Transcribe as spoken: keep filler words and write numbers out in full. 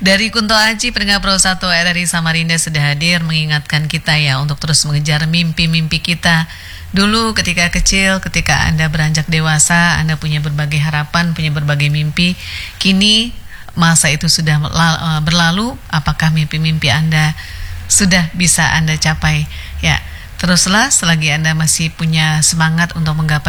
Dari Kunto Aji, pendengar Pro satu R R I Samarinda sudah hadir mengingatkan kita ya untuk terus mengejar mimpi-mimpi kita. Dulu ketika kecil, ketika Anda beranjak dewasa, Anda punya berbagai harapan, punya berbagai mimpi. Kini masa itu sudah berlalu, apakah mimpi-mimpi Anda sudah bisa Anda capai? Ya, teruslah selagi Anda masih punya semangat untuk menggapai